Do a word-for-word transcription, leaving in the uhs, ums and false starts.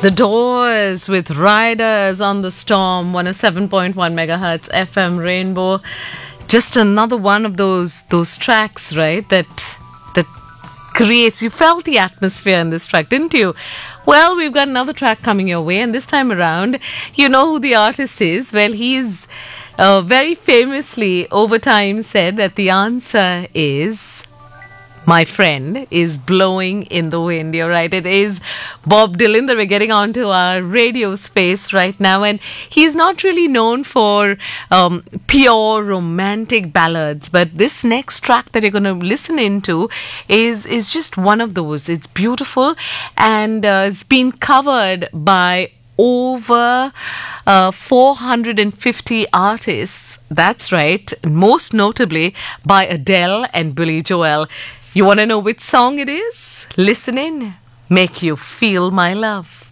The Doors with Riders on the Storm, one oh seven point one megahertz F M Rainbow. Just another one of those those tracks, right? That that creates. You felt the atmosphere in this track, didn't you? Well, we've got another track coming your way, and this time around, you know who the artist is. Well, he's uh, very famously over time said that the answer is, my friend, is blowing in the wind. You're right. It is Bob Dylan that we're getting onto our radio space right now. And he's not really known for um, pure romantic ballads. But this next track that you're going to listen into is, is just one of those. It's beautiful and uh, it's been covered by over uh, four hundred fifty artists. That's right. Most notably by Adele and Billy Joel. You want to know which song it is? Listen in. Make You Feel My Love.